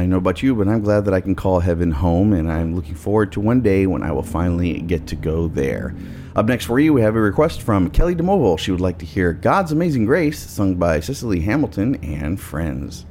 I know about you, but I'm glad that I can call heaven home, and I'm looking forward to one day when I will finally get to go there. Up next for you, we have a request from Kelly DeMobile. She would like to hear God's Amazing Grace, sung by Cicely Hamilton and Friends.